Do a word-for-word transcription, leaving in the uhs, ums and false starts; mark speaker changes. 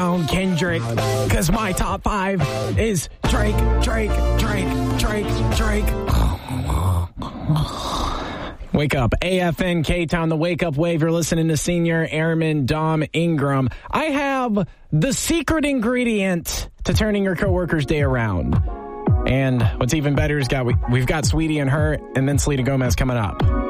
Speaker 1: Kendrick, because my top five is Drake, Drake, Drake, Drake, Drake. Wake up. A F N K-Town, the Wake Up Wave. You're listening to Senior Airman Dom Ingram. I have the secret ingredient to turning your coworker's day around. And what's even better is got we, we've got Sweetie and her, and then Selena Gomez coming up.